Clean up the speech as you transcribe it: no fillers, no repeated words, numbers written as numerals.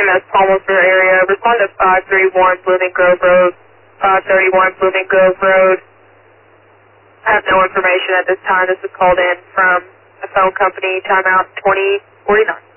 IMS Palmersville area. Respond to 531 Blooming Grove Road. 531 Blooming Grove Road. I have no information at this time. This is called in from a phone company. Timeout 2049.